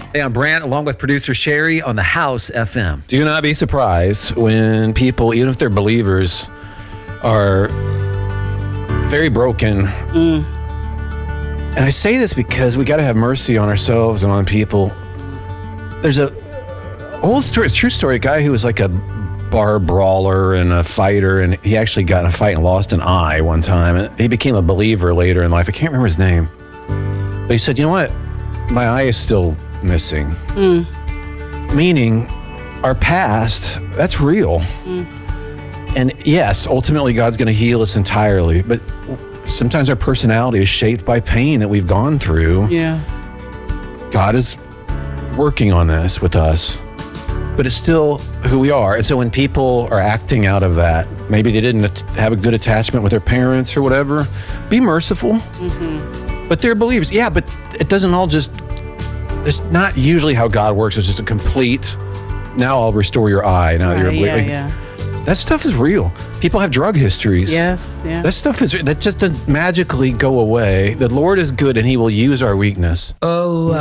Hey, I'm Brant, along with producer Sherry on the House FM. Do not be surprised when people, even if they're believers, are very broken. And I say this because we got to have mercy on ourselves and on people. There's a old story, it's a true story, a guy who was like a bar brawler and a fighter, and he actually got in a fight and lost an eye one time, and he became a believer later in life. I can't remember his name, but he said, you know what, my eye is still missing. Meaning our past, that's real. And yes, ultimately God's going to heal us entirely, but sometimes our personality is shaped by pain that we've gone through. Yeah. God is working on this with us, but it's still who we are. And so when people are acting out of that, maybe they didn't have a good attachment with their parents or whatever, be merciful. But they're believers. Yeah, but it doesn't all just, it's not usually how God works. It's just a complete, now I'll restore your eye. Now you're a believer. That stuff is real. People have drug histories. Yes, yeah. That stuff is, that just doesn't magically go away. The Lord is good and he will use our weakness.